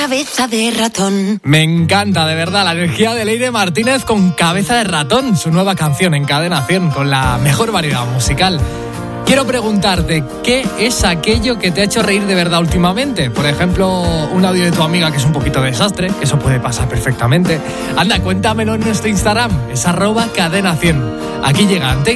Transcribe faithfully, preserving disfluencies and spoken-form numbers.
cabeza de ratón. Me encanta, de verdad, la energía de Leire Martínez con Cabeza de Ratón, su nueva canción en Cadena cien, con la mejor variedad musical. Quiero preguntarte, ¿qué es aquello que te ha hecho reír de verdad últimamente? Por ejemplo, un audio de tu amiga que es un poquito desastre, eso puede pasar perfectamente. Anda, cuéntamelo en nuestro Instagram, es arroba cadena cien. Aquí llega Ante